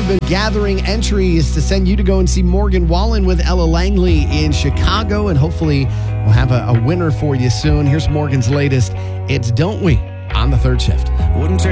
been gathering entries to send you to go and see Morgan Wallen with Ella Langley in Chicago, and hopefully we'll have a winner for you soon. Here's Morgan's latest. It's Don't We on the Third Shift. Wouldn't